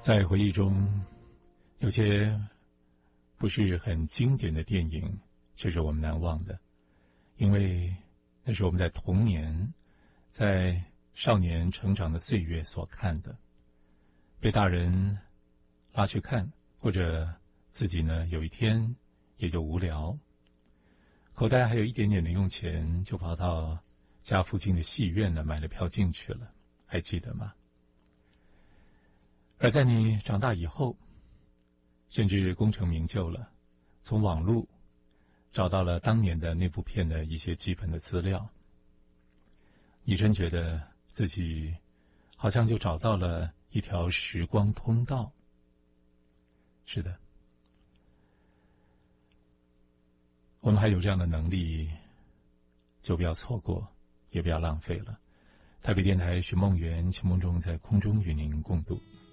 在回忆中，有些不是很经典的电影，这是我们难忘的，因为那是我们在童年、在少年成长的岁月所看的，被大人拉去看，或者自己呢有一天也就无聊，口袋还有一点点零用钱，就跑到家附近的戏院呢买了票进去了，还记得吗？而在你长大以后，甚至功成名就了，从网络找到了当年的那部片的一些基本的资料，你真觉得自己好像就找到了一条时光通道。是的，我们还有这样的能力，就不要错过，也不要浪费了。台北电台许梦圆，邱梦中在空中与您共度。